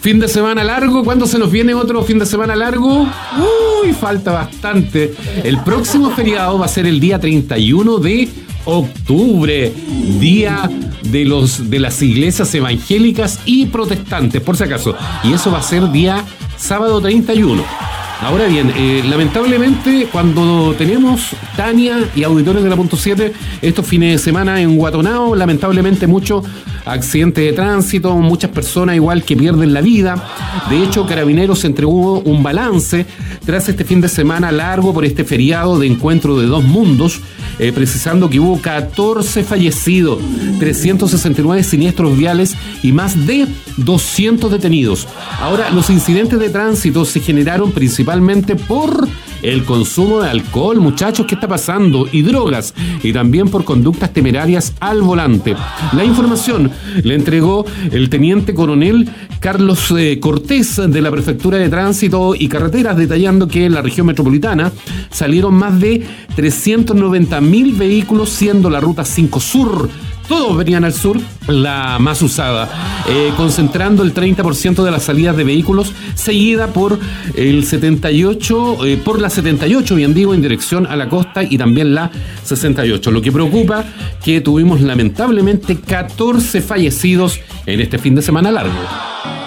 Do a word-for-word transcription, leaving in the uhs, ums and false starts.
Fin de semana largo. ¿Cuándo se nos viene otro fin de semana largo? Uy, falta bastante. El próximo feriado va a ser el día treinta y uno de octubre, día de los de las iglesias evangélicas y protestantes, por si acaso. Y eso va a ser día sábado treinta y uno. Ahora bien, eh, lamentablemente cuando tenemos Tania y auditores de la punto siete estos fines de semana en Guatonao, lamentablemente muchos accidentes de tránsito, muchas personas igual que pierden la vida. De hecho, Carabineros entregó un balance tras este fin de semana largo por este feriado de encuentro de dos mundos, eh, precisando que hubo catorce fallecidos, trescientos sesenta y nueve siniestros viales y más de doscientos detenidos. Ahora, los incidentes de tránsito se generaron principalmente por el consumo de alcohol, muchachos, ¿qué está pasando? Y drogas, y también por conductas temerarias al volante. La información le entregó el teniente coronel Carlos eh, Cortés de la Prefectura de Tránsito y Carreteras, detallando que en la región metropolitana salieron más de trescientos noventa mil vehículos, siendo la ruta cinco Sur, todos venían al sur, la más usada, eh, concentrando el treinta por ciento de las salidas de vehículos, seguida por el setenta y ocho, eh, por la setenta y ocho, bien digo, en dirección a la costa, y también la sesenta y ocho. Lo que preocupa que tuvimos lamentablemente catorce fallecidos en este fin de semana largo.